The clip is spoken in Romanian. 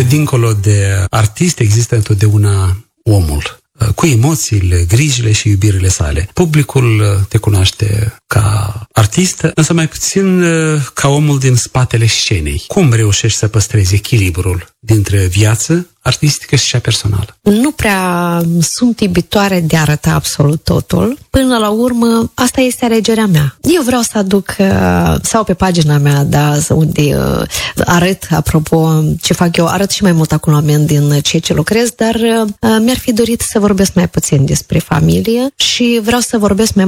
dincolo de artist există întotdeauna omul, cu emoțiile, grijile și iubirile sale. Publicul te cunoaște ca artist, însă mai puțin ca omul din spatele scenei. Cum reușești să păstrezi echilibrul dintre viață artistică și cea personală? Nu prea sunt iubitoare de a arăta absolut totul. Până la urmă, asta este alegerea mea. Eu vreau să aduc, sau pe pagina mea, da, unde arăt, apropo, ce fac eu, arăt și mai mult acum din ceea ce lucrez, dar mi-ar fi dorit să vorbesc mai puțin despre familie și vreau să vorbesc mai